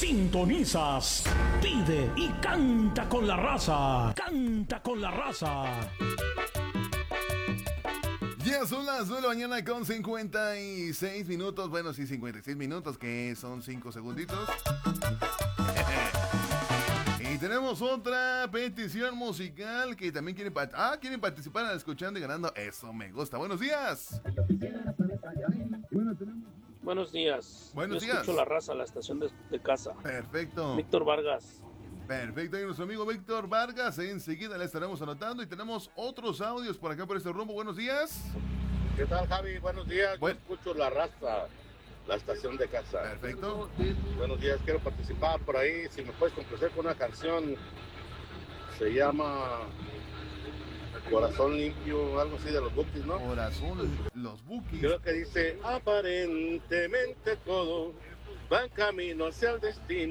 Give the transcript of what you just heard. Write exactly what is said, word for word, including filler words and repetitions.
Sintonizas, pide y canta con la raza. Canta con la raza. Ya son las nueve de la mañana con cincuenta y seis minutos. Bueno, sí, cincuenta y seis minutos, que son cinco segunditos. Y tenemos otra petición musical que también quieren, part- ah, quieren participar escuchando y ganando. Eso me gusta. Buenos días. Buenos días. Buenos Yo días. escucho la raza, la estación de, de casa. Perfecto. Víctor Vargas. Perfecto, y nuestro amigo Víctor Vargas, enseguida le estaremos anotando y tenemos otros audios por acá por este rumbo. Buenos días. ¿Qué tal, Javi? Buenos días. Bueno. Yo escucho la raza, la estación de casa. Perfecto. Buenos días, quiero participar por ahí. Si me puedes complacer con una canción, se llama Corazón Limpio, algo así de los Bukis, ¿no? Corazón, los Bukis. Creo que dice, aparentemente todo va en camino hacia el destino.